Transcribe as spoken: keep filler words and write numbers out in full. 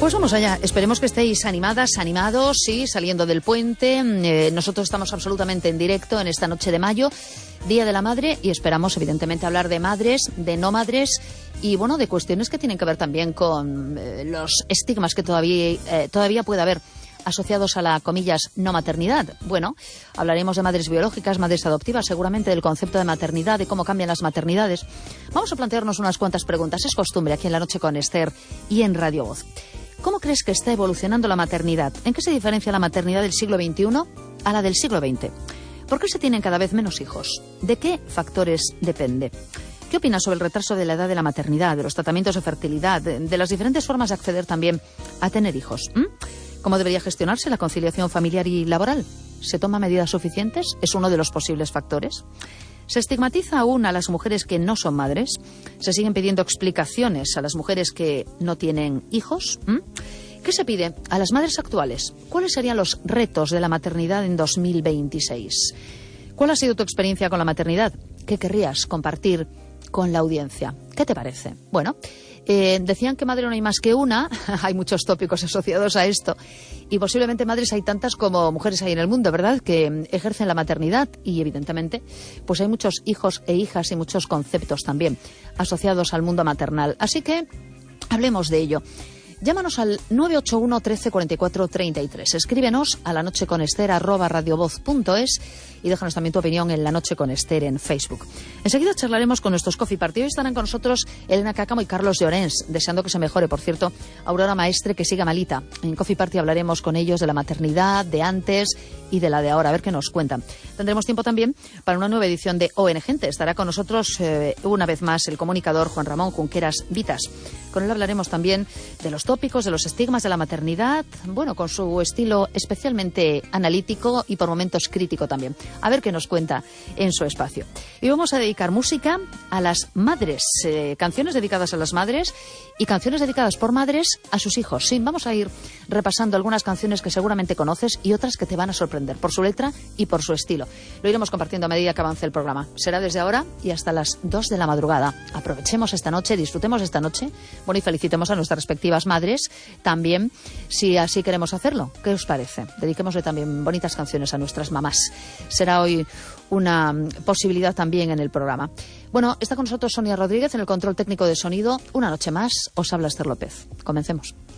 Pues vamos allá, esperemos que estéis animadas, animados, sí, saliendo del puente. Eh, nosotros estamos absolutamente en directo en esta noche de mayo, Día de la Madre, y esperamos evidentemente hablar de madres, de no madres y bueno, de cuestiones que tienen que ver también con eh, los estigmas que todavía, eh, todavía puede haber asociados a la, comillas, no maternidad. Bueno, hablaremos de madres biológicas, madres adoptivas, seguramente del concepto de maternidad, de cómo cambian las maternidades. Vamos a plantearnos unas cuantas preguntas. Es costumbre aquí en La Noche con Esther y en Radio Voz. ¿Cómo crees que está evolucionando la maternidad? ¿En qué se diferencia la maternidad del siglo veintiuno a la del siglo veinte? ¿Por qué se tienen cada vez menos hijos? ¿De qué factores depende? ¿Qué opinas sobre el retraso de la edad de la maternidad, de los tratamientos de fertilidad, de, de las diferentes formas de acceder también a tener hijos? ¿Mm? ¿Cómo debería gestionarse la conciliación familiar y laboral? ¿Se toman medidas suficientes? ¿Es uno de los posibles factores? ¿Se estigmatiza aún a las mujeres que no son madres? ¿Se siguen pidiendo explicaciones a las mujeres que no tienen hijos? ¿Mm? ¿Qué se pide a las madres actuales? ¿Cuáles serían los retos de la maternidad en dos mil veintiséis? ¿Cuál ha sido tu experiencia con la maternidad? ¿Qué querrías compartir con la audiencia? ¿Qué te parece? Bueno, eh, decían que madre no hay más que una. Hay muchos tópicos asociados a esto. Y posiblemente madres hay tantas como mujeres hay en el mundo, ¿verdad?, que ejercen la maternidad. Y evidentemente, pues hay muchos hijos e hijas y muchos conceptos también asociados al mundo maternal. Así que hablemos de ello. Llámanos al nueve ocho uno, trece, cuarenta y cuatro, treinta y tres. Escríbenos a lanocheconester arroba radiovoz punto es y déjanos también tu opinión en La Noche con Esther en Facebook. Enseguida charlaremos con nuestros Coffee Party. Hoy estarán con nosotros Elena Cácamo y Carlos Llorens, deseando que se mejore, por cierto, Aurora Maestre, que siga malita. En Coffee Party hablaremos con ellos de la maternidad, de antes y de la de ahora, a ver qué nos cuentan. Tendremos tiempo también para una nueva edición de O N Gente. Estará con nosotros eh, una vez más el comunicador Juan Ramón Junqueras Vitas. Con él hablaremos también de los tópicos, de los estigmas de la maternidad, bueno, con su estilo especialmente analítico y por momentos crítico también. A ver qué nos cuenta en su espacio. Y vamos a dedicar música a las madres, eh, canciones dedicadas a las madres y canciones dedicadas por madres a sus hijos. Sí, vamos a ir repasando algunas canciones que seguramente conoces y otras que te van a sorprender por su letra y por su estilo. Lo iremos compartiendo a medida que avance el programa. Será desde ahora y hasta las dos de la madrugada. Aprovechemos esta noche, disfrutemos esta noche. Bueno, y felicitemos a nuestras respectivas madres también, si así queremos hacerlo. ¿Qué os parece? Dediquémosle también bonitas canciones a nuestras mamás. Será hoy una posibilidad también en el programa. Bueno, está con nosotros Sonia Rodríguez en el control técnico de sonido. Una noche más, os habla Esther López. Comencemos.